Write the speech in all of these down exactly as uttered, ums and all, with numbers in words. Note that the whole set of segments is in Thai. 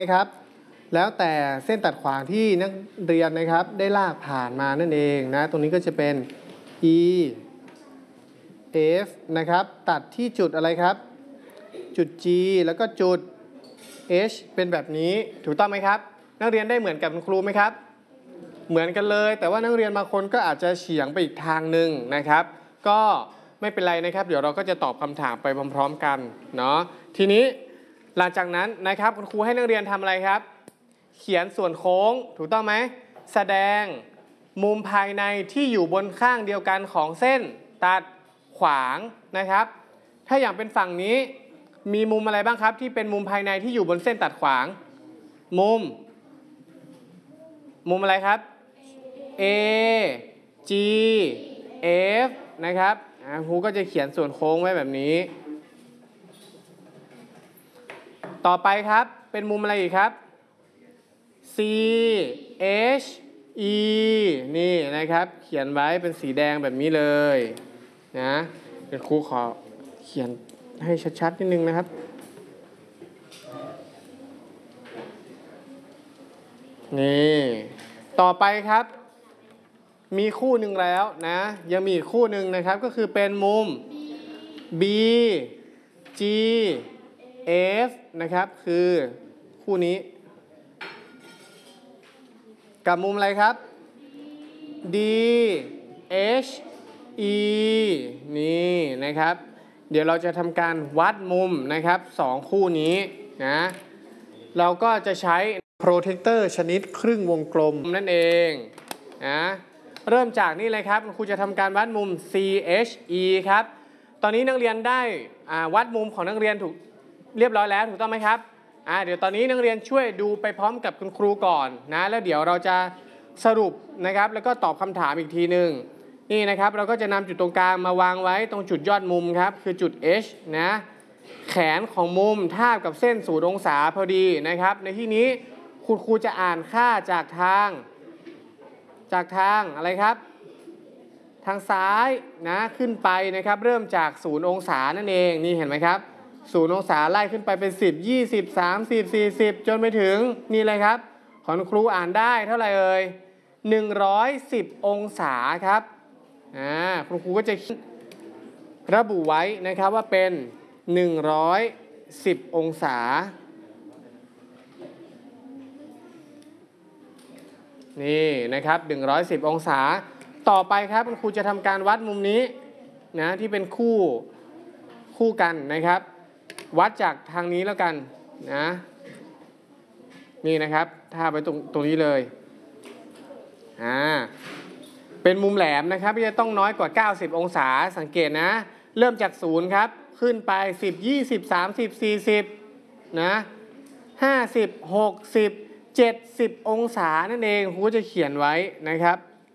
นะครับแล้วแต่เส้นตัดขวางที่นักเรียนนะครับได้ลากผ่านมานั่นเองนะตรงนี้ก็จะเป็น e f นะครับตัดที่จุดอะไรครับจุด g แล้วก็จุด h เป็นแบบนี้ถูกต้องไหมครับนักเรียนได้เหมือนกับคุณครูไหมครับเหมือนกันเลยแต่ว่านักเรียนบางคนก็อาจจะเฉียงไปอีกทางหนึ่งนะครับก็ไม่เป็นไรนะครับเดี๋ยวเราก็จะตอบคำถามไปพร้อมๆกันเนาะทีนี้หลังจากนั้นนะครับคุณครูให้นักเรียนทำอะไรครับเขียนส่วนโค้งถูกต้องไหมแสดงมุมภายในที่อยู่บนข้างเดียวกันของเส้นตัดขวางนะครับถ้าอย่างเป็นฝั่งนี้มีมุมอะไรบ้างครับที่เป็นมุมภายในที่อยู่บนเส้นตัดขวางมุมมุมอะไรครับ A G F นะครับครูก็จะเขียนส่วนโค้งไว้แบบนี้ต่อไปครับเป็นมุมอะไรอีกครับ C H E นี่นะครับเขียนไว้เป็นสีแดงแบบนี้เลยนะเดี๋ยวครูขอเขียนให้ชัดๆนิดนึงนะครับนี่ต่อไปครับมีคู่หนึ่งแล้วนะยังมีอีกคู่หนึ่งนะครับก็คือเป็นมุม B G F นะครับคือคู่นี้กับมุมอะไรครับ D H E นี่นะครับเดี๋ยวเราจะทำการวัดมุมนะครับสองคู่นี้นะเราก็จะใช้โปรเทคเตอร์ชนิดครึ่งวงกลมนั่นเองนะเริ่มจากนี่เลยครับครูจะทำการวัดมุม C H E ครับตอนนี้นักเรียนได้วัดมุมของนักเรียนถูกเรียบร้อยแล้วถูกต้องไหมครับอ่าเดี๋ยวตอนนี้นักเรียนช่วยดูไปพร้อมกับคุณครูก่อนนะแล้วเดี๋ยวเราจะสรุปนะครับแล้วก็ตอบคำถามอีกทีหนึ่งนี่นะครับเราก็จะนำจุดตรงกลางมาวางไว้ตรงจุดยอดมุมครับคือจุด H นะแขนของมุมทาบกับเส้นศูนย์องศาพอดีนะครับในที่นี้คุณครูจะอ่านค่าจากทางจากทางอะไรครับทางซ้ายนะขึ้นไปนะครับเริ่มจากศูนย์องศานั่นเองนี่เห็นไหมครับศูนย์องศาไล่ขึ้นไปเป็นสิบ ยี่สิบ สามสิบ สี่สิบจนไปถึงนี่เลยครับของครูอ่านได้เท่าไหร่เอ่ยหนึ่งร้อยสิบองศาครับอ่าคุณครูก็จะระบุไว้นะครับว่าเป็นหนึ่งร้อยสิบองศานี่นะครับหนึ่งร้อยสิบองศาต่อไปครับคุณครูจะทำการวัดมุมนี้นะที่เป็นคู่คู่กันนะครับวัดจากทางนี้แล้วกันนะนี่นะครับท่าไปตรงตรงนี้เลยอ่าเป็นมุมแหลมนะครับที่จะต้องน้อยกว่าเก้าสิบองศาสังเกตนะเริ่มจากศูนย์ครับขึ้นไปสิบ ยี่สิบ สามสิบ สี่สิบนะห้าสิบ หกสิบ เจ็ดสิบองศานั่นเองครูจะเขียนไว้นะครับ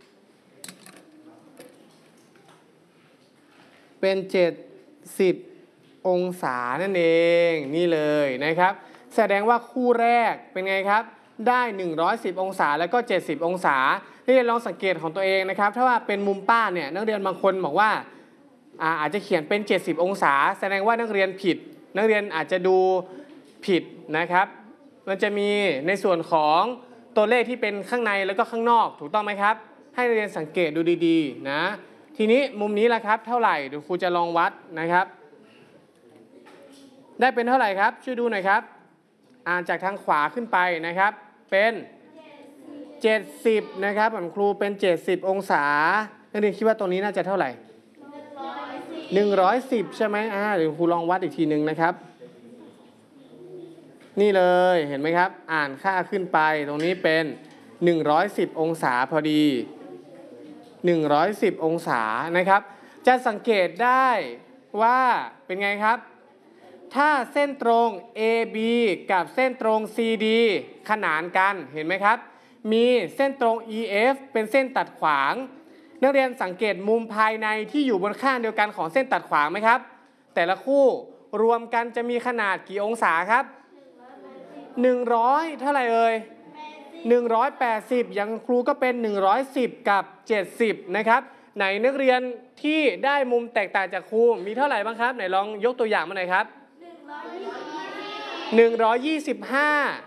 เป็นเจ็ดสิบองศานั่นเองนี่เลยนะครับแสดงว่าคู่แรกเป็นไงครับได้หนึ่งร้อยสิบองศาแล้วก็เจ็ดสิบองศานักเรียนลองสังเกตของตัวเองนะครับถ้าว่าเป็นมุมป้าเนี่ยนักเรียนบางคนบอกว่าอาอาจจะเขียนเป็นเจ็ดสิบองศาแสดงว่านักเรียนผิดนักเรียนอาจจะดูผิดนะครับมันจะมีในส่วนของตัวเลขที่เป็นข้างในแล้วก็ข้างนอกถูกต้องไหมครับให้นักเรียนสังเกตดูดีๆนะทีนี้มุมนี้ล่ะครับเท่าไหร่เดี๋ยวครูจะลองวัดนะครับได้เป็นเท่าไหร่ครับช่วยดูหน่อยครับอ่านจากทางขวาขึ้นไปนะครับเป็นเจ็ดสิบนะครับของครูเป็นเจ็ดสิบองศานักเรียนคิดว่าตรงนี้น่าจะเท่าไหร่หนึ่งร้อยสิบใช่ไหมอ่าเดี๋ยวครูลองวัดอีกทีหนึ่งนะครับนี่เลยเห็นไหมครับอ่านค่าขึ้นไปตรงนี้เป็นหนึ่งร้อยสิบองศาพอดีหนึ่งร้อยสิบองศานะครับจะสังเกตได้ว่าเป็นไงครับถ้าเส้นตรง เอ บี กับเส้นตรง ซี ดี ขนานกันเห็นไหมครับมีเส้นตรง อี เอฟ เป็นเส้นตัดขวางนักเรียนสังเกตมุมภายในที่อยู่บนข้างเดียวกันของเส้นตัดขวางไหมครับแต่ละคู่รวมกันจะมีขนาดกี่องศาครับหนึ่งร้อยเท่าไหร่เอ่ยหนึ่งร้อยแปดสิบอย่างครูก็เป็นหนึ่งร้อยสิบกับเจ็ดสิบนะครับไหนนักเรียนที่ได้มุมแตกต่างจากครูมีเท่าไหร่บ้างครับไหนลองยกตัวอย่างมาหน่อยครับหนึ่งร้อยยี่สิบห้า